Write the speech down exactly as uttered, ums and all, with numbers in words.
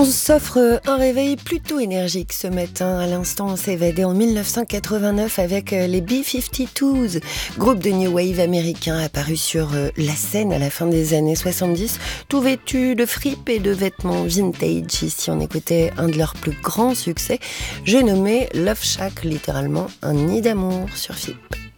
On s'offre un réveil plutôt énergique ce matin. À l'instant, on s'évadait en dix-neuf cent quatre-vingt-neuf avec les B cinquante-deux, groupe de New Wave américain apparu sur la scène à la fin des années soixante-dix, tout vêtu de fripes et de vêtements vintage. Ici, on écoutait un de leurs plus grands succès, j'ai nommé Love Shack, littéralement un nid d'amour sur F I P.